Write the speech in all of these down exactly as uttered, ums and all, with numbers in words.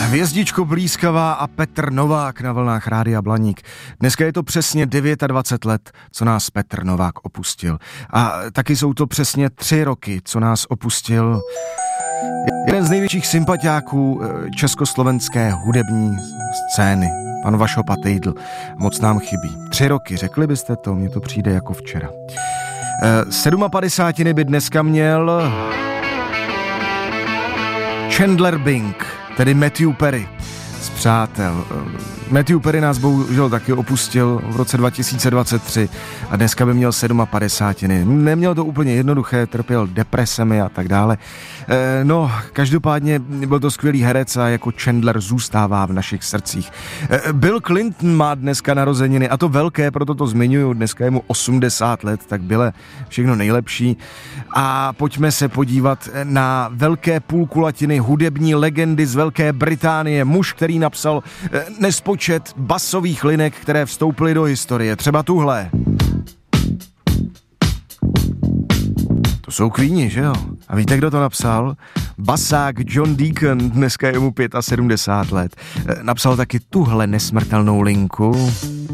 Hvězdičko blízkavá a Petr Novák na vlnách Rádia Blaník. Dneska je to přesně dvacet devět let, co nás Petr Novák opustil. A taky jsou to přesně tři roky, co nás opustil jeden z největších sympatiáků československé hudební scény, pan Vašo Patejdl. Moc nám chybí. Tři roky, řekli byste to? Mně to přijde jako včera. Sedmapadesátiny by dneska měl Chandler Bing, tedy Matthew Perry z Přátel. Matthew Perry nás bohužel taky opustil v roce dva tisíce dvacet tři a dneska by měl sedmapadesátiny. Neměl to úplně jednoduché, trpěl depresemi a tak dále. E, no, každopádně byl to skvělý herec a jako Chandler zůstává v našich srdcích. E, Bill Clinton má dneska narozeniny a to velké, proto to zmiňuju, dneska je mu osmdesát let, tak byle všechno nejlepší. A pojďme se podívat na velké půlkulatiny hudební legendy z Velké Británie, muž, který napsal e, nespočet Čet basových linek, které vstoupily do historie. Třeba tuhle. To jsou Queeni, že jo? A víte, kdo to napsal? Basák John Deacon, dneska je mu sedmdesát pět let. Napsal taky tuhle nesmrtelnou linku.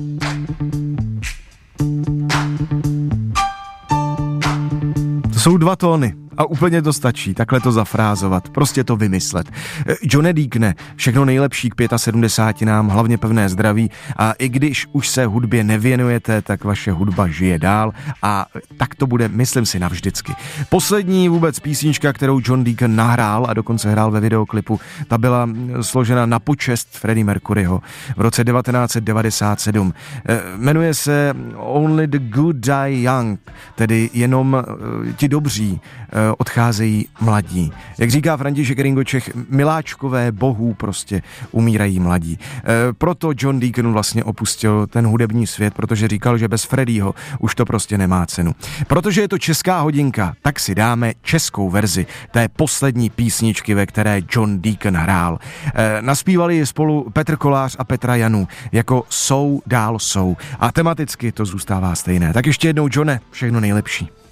To jsou dva tóny. A úplně to stačí, takhle to zafrázovat, prostě to vymyslet. Johne Deacone, všechno nejlepší k sedmdesáti pěti, hlavně pevné zdraví a i když už se hudbě nevěnujete, tak vaše hudba žije dál a tak to bude, myslím si, navždycky. Poslední vůbec písnička, kterou John Deacon nahrál a dokonce hrál ve videoklipu, ta byla složena na počest Freddie Mercuryho v roce devatenáct set devadesát sedm. Jmenuje se Only the Good Die Young, tedy jenom ti dobří odcházejí mladí. Jak říká František Ringočech, miláčkové bohů prostě umírají mladí. E, proto John Deacon vlastně opustil ten hudební svět, protože říkal, že bez Freddieho už to prostě nemá cenu. Protože je to česká hodinka, tak si dáme českou verzi té poslední písničky, ve které John Deacon hrál. E, naspívali spolu Petr Kolář a Petra Janů jako Jsou dál jsou. A tematicky to zůstává stejné. Tak ještě jednou, Johne, všechno nejlepší.